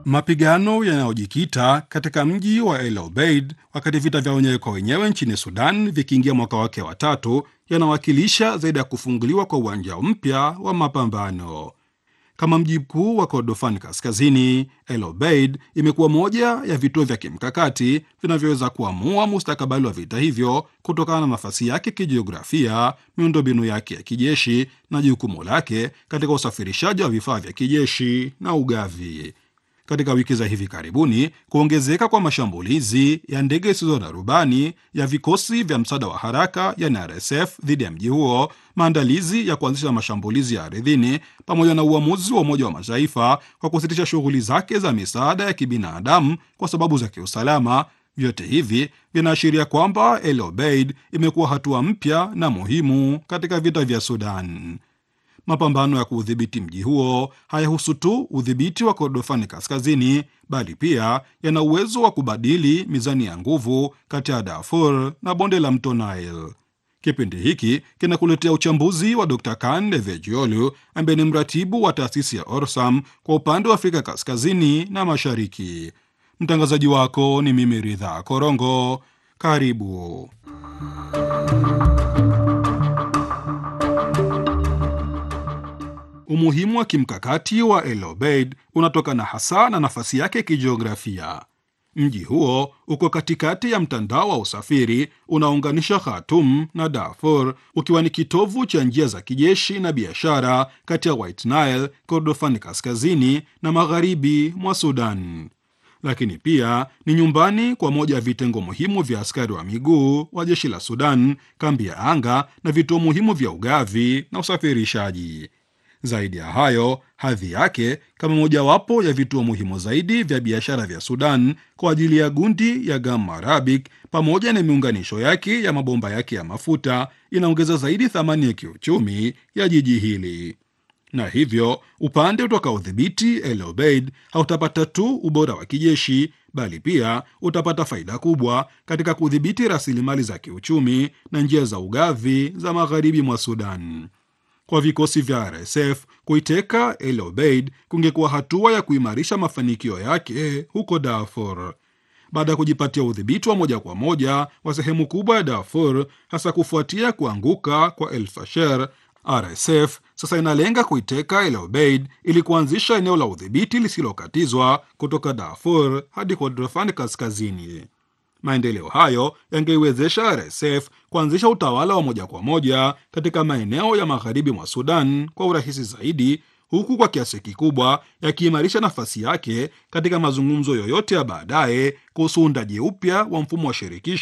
Mapigano yanayojikita katika mji wa El Obeid wakati vita vya wenyewe kwa wenyewe nchini Sudan vikiingia mwaka wake wa tatu yanawakilisha zaidi ya kufunguliwa kwa uwanja mpya wa mapambano. Kama mji mkuu wa Kordofan Kaskazini, El Obeid imekuwa moja ya vituo vya kimkakati vinavyoweza kuamua mustakabali wa vita hivyo kutokana na nafasi yake kijiografia, miundombinu yake ya kijeshi na jukumu lake katika usafirishaji wa vifaa vya kijeshi na ugavi. Katika wiki za hivi karibuni, kuongezeka kwa mashambulizi ya ndege zisizo na rubani ya vikosi vya msaada wa haraka yani RSF dhidi ya mji huo, maandalizi ya kuanzisha mashambulizi ya ardhini, pamoja na uamuzi wa Umoja wa Mataifa kwa kusitisha shughuli zake za misaada ya kibinadamu kwa sababu za kiusalama, vyote hivi vinaashiria kwamba El Obeid imekuwa hatua mpya na muhimu katika vita vya Sudan. Mapambano ya kuudhibiti mji huo hayahusu tu udhibiti wa Kordofani Kaskazini, bali pia yana uwezo wa kubadili mizani ya nguvu kati ya Darfur na bonde la mto Nile. Kipindi hiki kinakuletea uchambuzi wa Dr. Kande Vejiolu ambaye ni mratibu wa taasisi ya Orsam kwa upande wa Afrika Kaskazini na Mashariki. Mtangazaji wako ni mimi Ridha Korongo. Karibu. Umuhimu wa kimkakati wa El Obeid unatokana hasa na nafasi yake kijiografia. Mji huo uko katikati ya mtandao wa usafiri unaounganisha Khartoum na Darfur, ukiwa ni kitovu cha njia za kijeshi na biashara kati ya White Nile, Kordofani Kaskazini na magharibi mwa Sudan. Lakini pia ni nyumbani kwa moja ya vitengo muhimu vya askari wa miguu wa jeshi la Sudan, kambi ya anga na vituo muhimu vya ugavi na usafirishaji. Zaidi ya hayo, hadhi yake kama mojawapo ya vituo muhimu zaidi vya biashara vya Sudan kwa ajili ya gundi ya Gam Arabic pamoja na miunganisho yake ya mabomba yake ya mafuta inaongeza zaidi thamani ya kiuchumi ya jiji hili. Na hivyo, upande utakaodhibiti El Obeid hautapata tu ubora wa kijeshi, bali pia utapata faida kubwa katika kudhibiti rasilimali za kiuchumi na njia za ugavi za magharibi mwa Sudan. Kwa vikosi vya RSF, kuiteka El Obeid kungekuwa hatua ya kuimarisha mafanikio yake huko Darfur. Baada ya kujipatia udhibiti wa moja kwa moja wa sehemu kubwa ya Darfur, hasa kufuatia kuanguka kwa El Fasher, RSF sasa inalenga kuiteka El Obeid ili kuanzisha eneo la udhibiti lisilokatizwa kutoka Darfur hadi Kordofan Kaskazini. Maendeleo hayo yangeiwezesha RSF kuanzisha utawala wa moja kwa moja katika maeneo ya magharibi mwa Sudan kwa urahisi zaidi, huku kwa kiasi kikubwa yakiimarisha nafasi yake katika mazungumzo yoyote ya baadaye kuhusu uundaji upya wa mfumo wa shirikisho